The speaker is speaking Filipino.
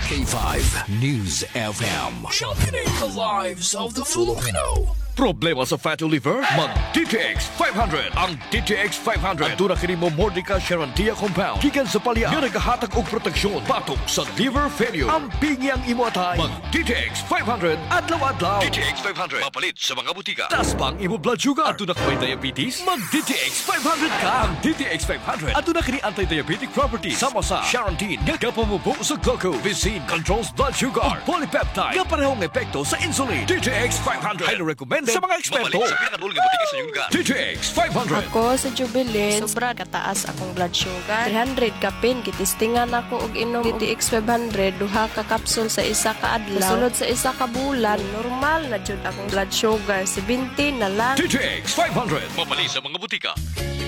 K5 News FM. Sharpening the lives of the Filipino. Problema sa fatty liver? Mag-DTX 500. Ang DTX 500 ang tunang kini mo Mordica Charantia compound. Gikan sa palya nga nagahatag og proteksyon batok sa liver failure. Ang pingyang imo atay. Mag-DTX 500 adlaw-adlaw. DTX 500 mapalit sa mga butika. Taas pa ang imo blood sugar. At na may diabetes? Mag-DTX 500 ka. Ang DTX 500 at na kini anti-diabetic properties. Sama sa Charantin nga kapamubo sa glucose. Visin controls blood sugar. Ug polypeptide nga parehong epekto sa insulin. DTX 500 highly recommended sa mga eksperto. DTX 500. Ako sa Jubilee, sobra kataas akong blood sugar. 300 kapin, gitistingan ako og inom DTX 500, duha ka kapsul sa isa ka adlaw. Sulod sa isa ka bulan, normal na jud akong blood sugar, 70 na lang. DTX 500. Mapali sa mga butika.